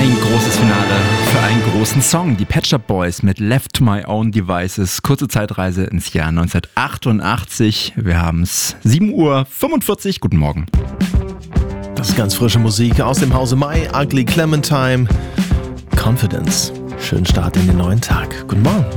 Ein großes Finale für einen großen Song. Die Pet Shop Boys mit Left to My Own Devices. Kurze Zeitreise ins Jahr 1988. Wir haben es 7:45 Uhr. Guten Morgen. Das ist ganz frische Musik aus dem Hause Mai. Ugly Clementine. Confidence. Schönen Start in den neuen Tag. Guten Morgen.